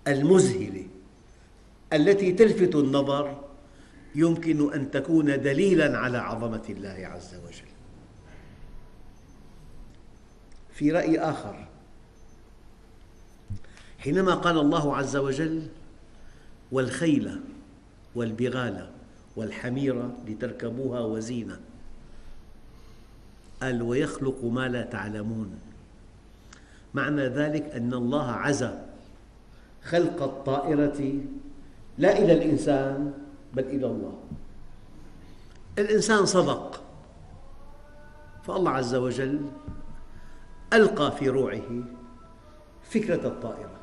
المذهلة التي تلفت النظر يمكن أن تكون دليلاً على عظمة الله عز وجل. في رأي آخر، حينما قال الله عز وجل: والخيل والبغال والحمير لتركبوها وزينة، قال: ويخلق ما لا تعلمون. معنى ذلك أن الله عزى خلق الطائرة لا إلى الإنسان بل إلى الله. الإنسان صدق، فالله عز وجل ألقى في روعه فكرة الطائرة.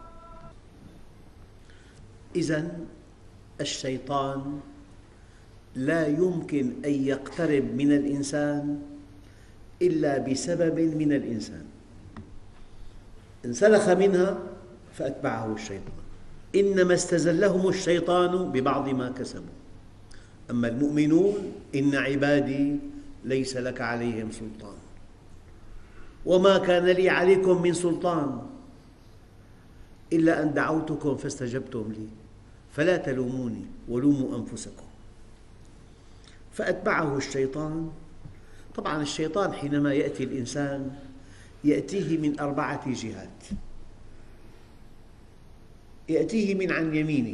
إذن الشيطان لا يمكن أن يقترب من الإنسان إلا بسبب من الإنسان، انسلخ منها فأتبعه الشيطان. إنما استزلهم الشيطان ببعض ما كسبوا، أما المؤمنون إن عبادي ليس لك عليهم سلطان وما كان لي عليكم من سلطان إلا أن دعوتكم فاستجبتم لي فلا تلوموني ولوموا أنفسكم. فأتبعه الشيطان. طبعاً الشيطان حينما يأتي الإنسان يأتيه من 4 جهات: يأتيه من عن يمينه،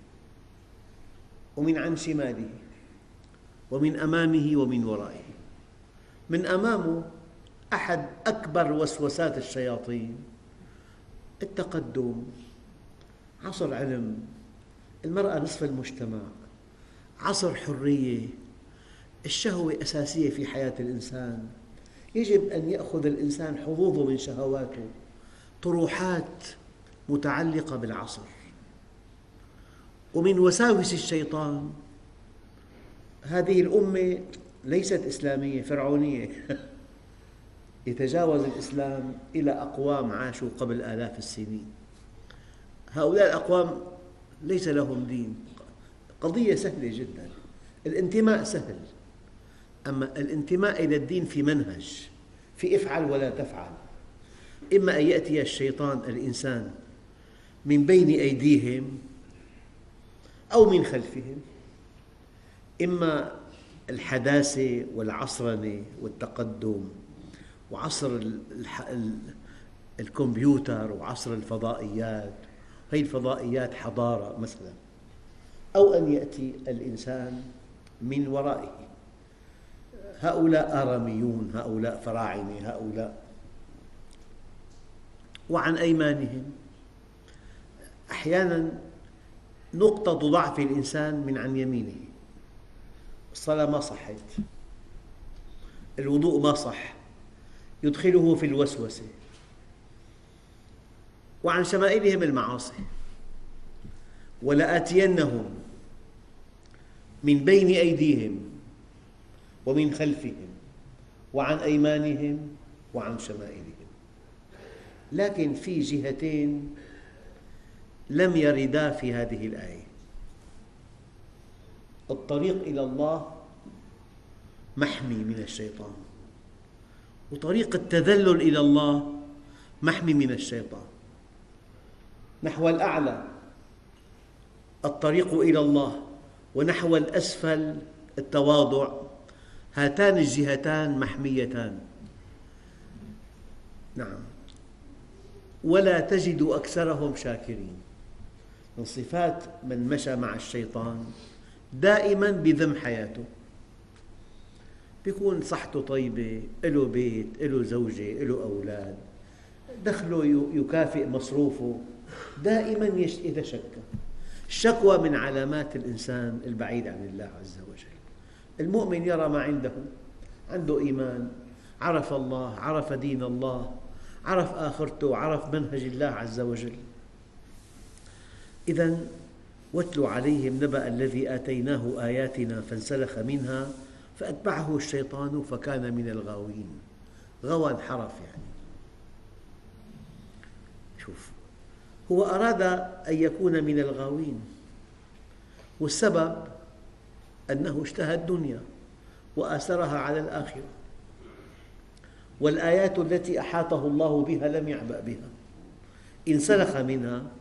ومن عن شماله، ومن أمامه، ومن ورائه. من أمامه أحد أكبر وسوسات الشياطين: التقدم، عصر علم، المرأة نصف المجتمع، عصر حرية، الشهوة أساسية في حياة الإنسان، يجب أن يأخذ الإنسان حظوظه من شهواته، طروحات متعلقة بالعصر. ومن وساوس الشيطان: هذه الأمة ليست إسلامية، فرعونية. يتجاوز الإسلام إلى أقوام عاشوا قبل آلاف السنين. هؤلاء الأقوام ليس لهم دين، قضية سهلة جدا، الانتماء سهل، أما الانتماء إلى الدين في منهج، في افعل ولا تفعل. إما أن يأتي الشيطان الإنسان من بين أيديهم أو من خلفهم، إما الحداثة والعصرنة والتقدم وعصر الكمبيوتر وعصر الفضائيات، هذه الفضائيات حضارة مثلا، أو أن يأتي الإنسان من ورائه، هؤلاء آراميون، هؤلاء فراعنة، هؤلاء. وعن أيمانهم، أحياناً نقطة ضعف الإنسان من عن يمينه، الصلاة ما صحت، الوضوء ما صح، يدخله في الوسوسة. وعن شمائلهم المعاصي: ولآتينهم من بين أيديهم ومن خلفهم وعن أيمانهم وعن شمائلهم. لكن في جهتين لم يردا في هذه الآية: الطريق إلى الله محمي من الشيطان، وطريق التذلل إلى الله محمي من الشيطان. نحو الأعلى الطريق إلى الله، ونحو الأسفل التواضع، هاتان الجهتان محميتان. نعم. ولا تجد أكثرهم شاكرين. من صفات من مشى مع الشيطان دائماً بذم حياته، يكون صحته طيبة، له بيت، له زوجة، له أولاد، دخله يكافئ مصروفه، دائماً يتشكى. الشكوى من علامات الإنسان البعيد عن الله عز وجل. المؤمن يرى ما عنده إيمان، عرف الله، عرف دين الله، عرف آخرته، عرف منهج الله عز وجل. إذن: واتل عليهم نبأ الذي آتيناه آياتنا فانسلخ منها فأتبعه الشيطان فكان من الغاوين. غوى انحرف يعني. شوف، هو أراد أن يكون من الغاوين، والسبب أنه اشتهى الدنيا وآثرها على الآخرة، والآيات التي أحاطه الله بها لم يعبأ بها، انسلخ منها